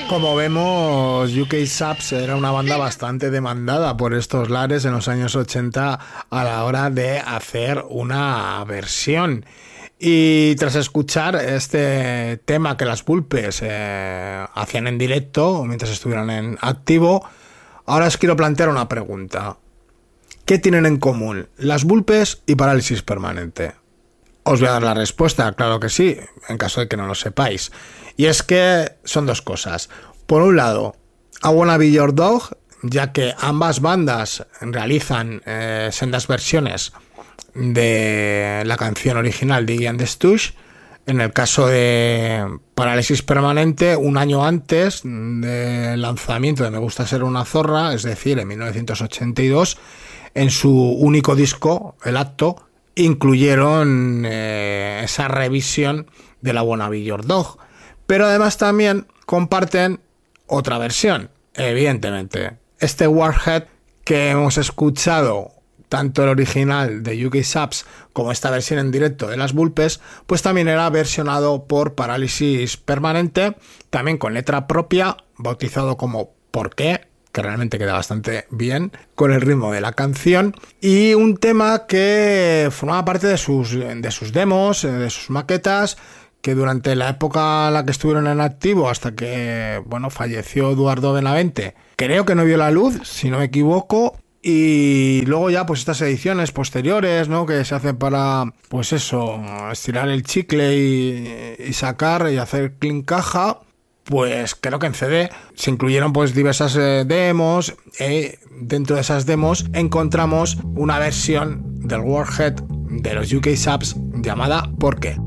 Como vemos, UK Subs era una banda bastante demandada por estos lares en los años 80 a la hora de hacer una versión. Y tras escuchar este tema que las Vulpes hacían en directo mientras estuvieran en activo, ahora os quiero plantear una pregunta. ¿Qué tienen en común las Vulpes y Parálisis Permanente? Os voy a dar la respuesta, claro que sí, en caso de que no lo sepáis. Y es que son dos cosas. Por un lado, I Wanna Be Your Dog, ya que ambas bandas realizan sendas versiones de la canción original de Iggy and the Stooges. En el caso de Parálisis Permanente, un año antes del lanzamiento de Me Gusta Ser Una Zorra, es decir, en 1982, en su único disco, El Acto, incluyeron esa revisión de la Wanna Be Your Dog. Pero además también comparten otra versión, evidentemente. Este Warhead que hemos escuchado, tanto el original de UK Subs como esta versión en directo de las Vulpes, pues también era versionado por Parálisis Permanente, también con letra propia, bautizado como ¿Por qué?, que realmente queda bastante bien con el ritmo de la canción, y un tema que formaba parte de sus demos, de sus maquetas, que durante la época en la que estuvieron en activo, hasta que falleció Eduardo Benavente, creo que no vio la luz, si no me equivoco. Y luego ya pues estas ediciones posteriores, ¿no?, que se hacen para, pues eso, estirar el chicle y sacar y hacer clean caja. Pues creo que en CD se incluyeron pues diversas demos, y dentro de esas demos encontramos una versión del Warhead de los UK Subs llamada ¿Por qué?